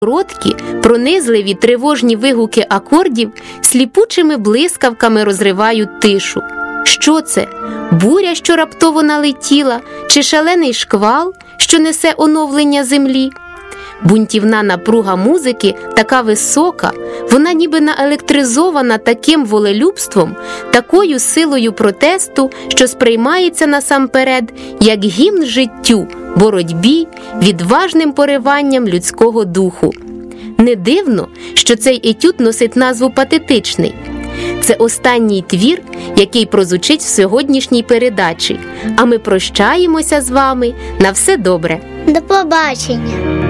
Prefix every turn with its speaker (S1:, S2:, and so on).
S1: Короткі, пронизливі, тривожні вигуки акордів сліпучими блискавками розривають тишу. Що це? Буря, що раптово налетіла? Чи шалений шквал, що несе оновлення землі? Бунтівна напруга музики така висока, вона ніби наелектризована таким волелюбством, такою силою протесту, що сприймається насамперед як гімн життю, боротьбі, відважним пориванням людського духу. Не дивно, що цей етюд носить назву «Патетичний». Це останній твір, який прозвучить в сьогоднішній передачі. А ми прощаємося з вами. На все добре.
S2: До побачення.